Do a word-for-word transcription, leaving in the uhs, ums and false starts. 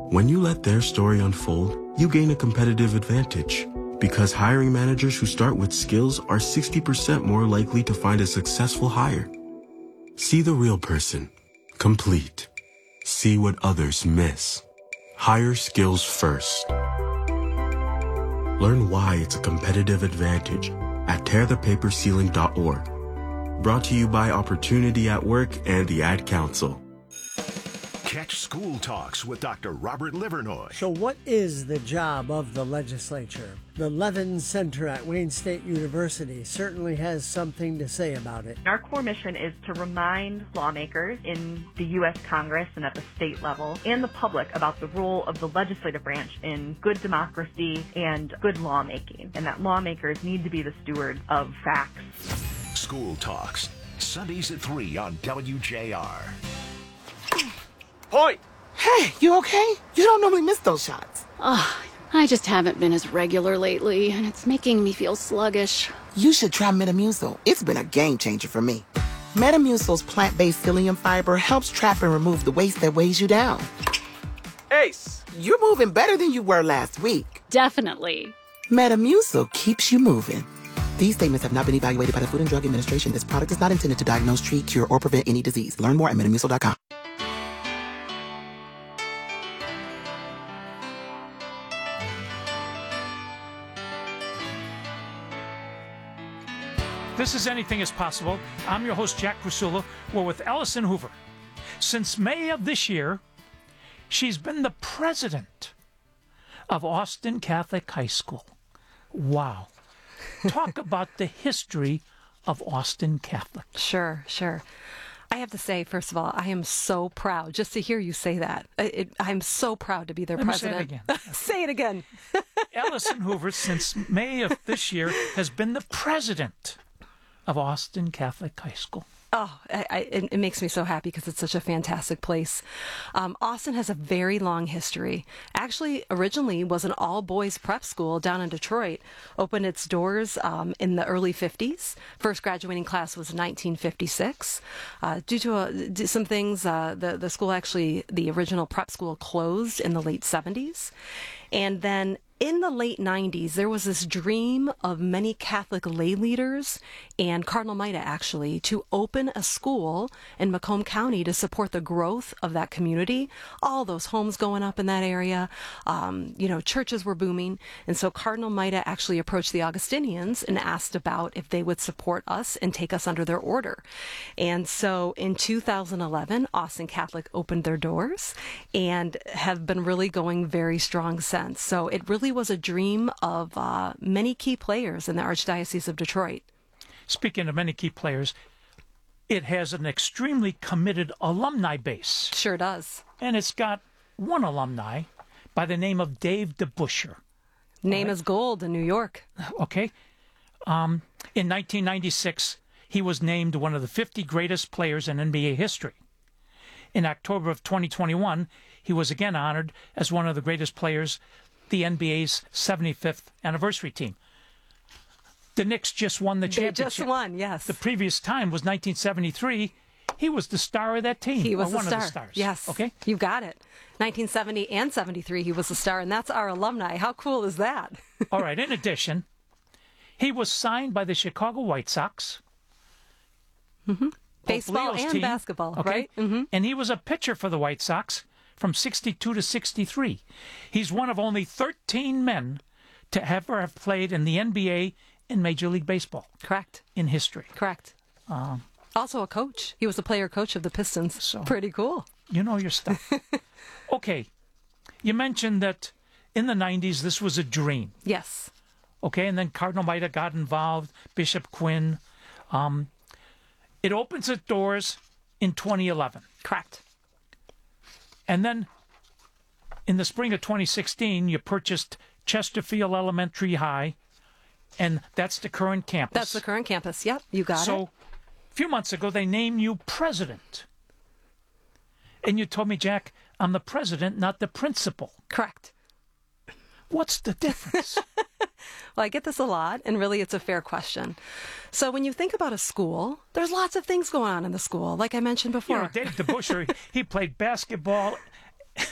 When you let their story unfold, you gain a competitive advantage. Because hiring managers who start with skills are sixty percent more likely to find a successful hire. See the real person. Complete. See what others miss. Hire skills first. Learn why it's a competitive advantage at tear the paper ceiling dot org. Brought to you by Opportunity at Work and the Ad Council. Catch School Talks with Doctor Robert Livernoy. So what is the job of the legislature? The Levin Center at Wayne State University certainly has something to say about it. Our core mission is to remind lawmakers in the U S Congress and at the state level and the public about the role of the legislative branch in good democracy and good lawmaking, and that lawmakers need to be the stewards of facts. School Talks, Sundays at three on W J R. Point! Hey, you okay? You don't normally miss those shots. Ugh, I just haven't been as regular lately, and it's making me feel sluggish. You should try Metamucil. It's been a game changer for me. Metamucil's plant-based psyllium fiber helps trap and remove the waste that weighs you down. Ace! You're moving better than you were last week. Definitely. Metamucil keeps you moving. These statements have not been evaluated by the Food and Drug Administration. This product is not intended to diagnose, treat, cure, or prevent any disease. Learn more at metamucil dot com. This is Anything is Possible. I'm your host, Jack Krasula. We're with Allison Hoover. Since May of this year, she's been the president of Austin Catholic High School. Wow. Talk about the history of Austin Catholic. Sure, sure. I have to say, first of all, I am so proud just to hear you say that. It, it, I'm so proud to be their Let president. Me say it again. Say it again. Allison Hoover, since May of this year, has been the president of Austin Catholic High School. Oh, I, I, it, it makes me so happy because it's such a fantastic place. Um, Austin has a very long history. Actually, originally was an all-boys prep school down in Detroit. Opened its doors um, in the early fifties. First graduating class was nineteen fifty-six. Uh, due to uh, some things, uh, the, the school actually, the original prep school closed in the late seventies. And then in the late nineties, there was this dream of many Catholic lay leaders and Cardinal Maida, actually, to open a school in Macomb County to support the growth of that community. All those homes going up in that area, um, you know, churches were booming. And so Cardinal Maida actually approached the Augustinians and asked about if they would support us and take us under their order. And so in two thousand eleven, Austin Catholic opened their doors and have been really going very strong since. So it really was a dream of uh, many key players in the Archdiocese of Detroit. Speaking of many key players, it has an extremely committed alumni base. Sure does. And it's got one alumni by the name of Dave DeBuscher. Name right. is gold in New York. Okay. Um, in nineteen ninety-six, he was named one of the fifty greatest players in N B A history. In October of twenty twenty-one, he was again honored as one of the greatest players, the N B A's seventy-fifth anniversary team. The Knicks just won the They championship. just won, yes. The previous time was nineteen seventy-three. He was the star of that team. He was or the one star. of the stars. Yes. Okay. You got it. nineteen seventy and seventy-three, he was the star, and that's our alumni. How cool is that? All right. In addition, he was signed by the Chicago White Sox. Mm-hmm. Baseball and team, basketball, okay? right? Mm-hmm. And he was a pitcher for the White Sox from sixty-two to sixty-three. He's one of only thirteen men to ever have played in the N B A and Major League Baseball. Correct. In history. Correct. Um, also a coach. He was the player coach of the Pistons. So, pretty cool. You know your stuff. Okay. You mentioned that in the nineties, this was a dream. Yes. Okay, and then Cardinal Maida got involved, Bishop Quinn. Um, it opens its doors in twenty eleven. Correct. And then in the spring of twenty sixteen, you purchased Chesterfield Elementary High, and that's the current campus. That's the current campus. Yep, you got so, it. So a few months ago, they named you president. And you told me, Jack, I'm the president, not the principal. Correct. What's the difference? Well, I get this a lot, and really it's a fair question. So when you think about a school, there's lots of things going on in the school, like I mentioned before. You know, Dave DeBuscher, he played basketball